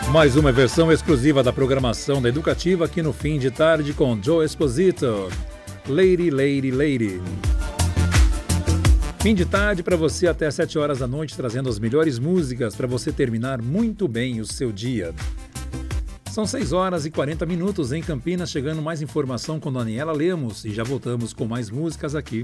Mais uma versão exclusiva da programação da Educativa aqui no Fim de Tarde com Joe Esposito. Lady, Lady, Lady. Fim de tarde para você até 7 horas da noite, trazendo as melhores músicas para você terminar muito bem o seu dia. São 6 horas e 40 minutos em Campinas, chegando mais informação com Daniela Lemos e já voltamos com mais músicas aqui.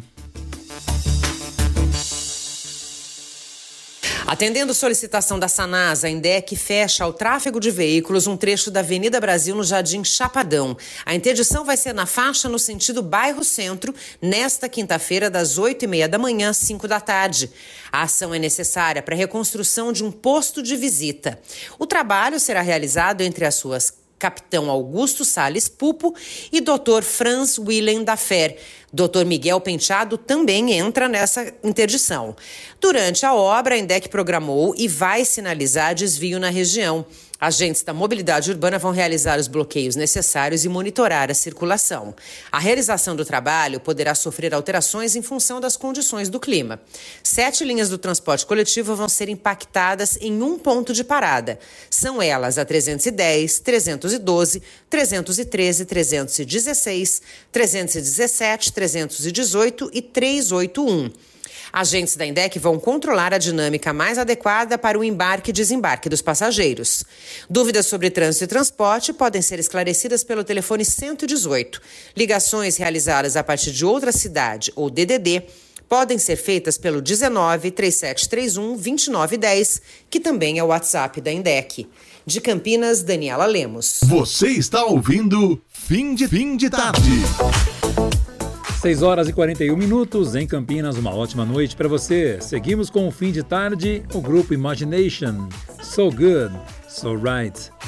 Atendendo solicitação da Sanasa, a INDEC fecha ao tráfego de veículos um trecho da Avenida Brasil no Jardim Chapadão. A interdição vai ser na faixa no sentido bairro-centro, nesta quinta-feira, das 8h30 da manhã às 5 da tarde. A ação é necessária para a reconstrução de um posto de visita. O trabalho será realizado entre as ruas Capitão Augusto Salles Pupo e Dr. Franz Willem da Fer. Dr. Miguel Penteado também entra nessa interdição. Durante a obra, a INDEC programou e vai sinalizar desvio na região. Agentes da mobilidade urbana vão realizar os bloqueios necessários e monitorar a circulação. A realização do trabalho poderá sofrer alterações em função das condições do clima. 7 linhas do transporte coletivo vão ser impactadas em um ponto de parada. São elas a 310, 312, 313, 316, 317, 318 e 381. Agentes da INDEC vão controlar a dinâmica mais adequada para o embarque e desembarque dos passageiros. Dúvidas sobre trânsito e transporte podem ser esclarecidas pelo telefone 118. Ligações realizadas a partir de outra cidade ou DDD podem ser feitas pelo 19 3731 2910, que também é o WhatsApp da INDEC. De Campinas, Daniela Lemos. Você está ouvindo Fim de Tarde. 6 horas e 41 minutos em Campinas, uma ótima noite para você. Seguimos com o Fim de Tarde, o grupo Imagination. So Good, So Right.